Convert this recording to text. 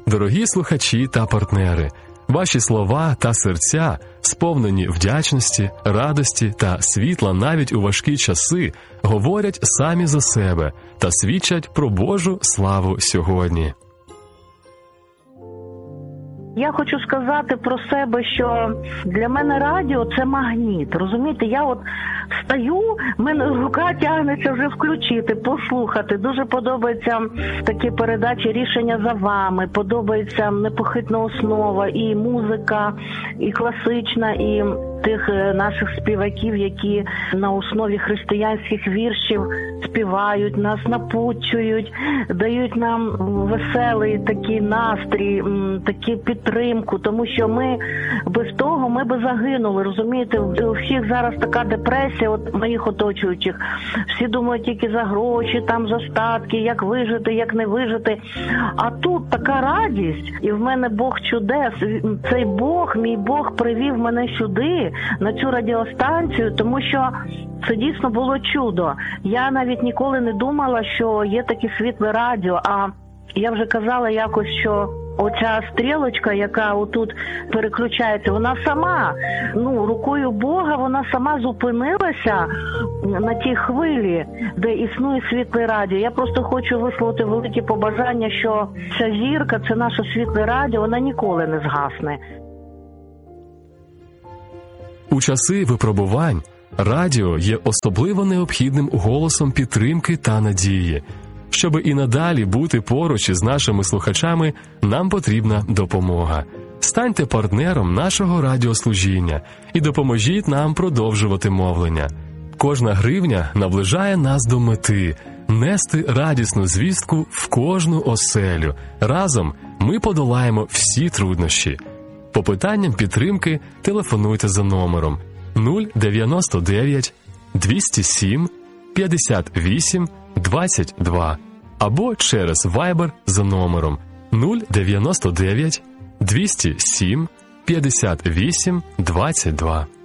Дорогі слухачі та партнери, ваші слова та серця, сповнені вдячності, радості та світла навіть у важкі часи, говорять самі за себе та свідчать про Божу славу сьогодні. Я хочу сказати про себе, що для мене радіо – це магніт. Розумієте, я от встаю, мене рука тягнеться вже включити, послухати. Дуже подобаються такі передачі «Рішення за вами», подобається «Непохитна основа», і музика, і класична, і тих наших співаків, які на основі християнських віршів співають, нас напутчують, дають нам веселий такий настрій, таку підтримку, тому що ми без того, ми би загинули, розумієте, у всіх зараз така депресія, от моїх оточуючих, всі думають тільки за гроші, там за статки, як вижити, як не вижити, а тут така радість, і в мене Бог чудес, цей Бог, мій Бог привів мене сюди, на цю радіостанцію, тому що це дійсно було чудо. Я навіть ніколи не думала, що є таке світле радіо, а я вже казала якось, що оця стрілочка, яка отут переключається, вона сама, рукою Бога, вона сама зупинилася на тій хвилі, де існує світле радіо. Я просто хочу висловити велике побажання, що ця зірка, це наше світле радіо, вона ніколи не згасне. У часи випробувань радіо є особливо необхідним голосом підтримки та надії. Щоби і надалі бути поруч із нашими слухачами, нам потрібна допомога. Станьте партнером нашого радіослужіння і допоможіть нам продовжувати мовлення. Кожна гривня наближає нас до мети – нести радісну звістку в кожну оселю. Разом ми подолаємо всі труднощі. По питанням підтримки телефонуйте за номером 099 207 58 22 або через Viber за номером 099 207 58 22.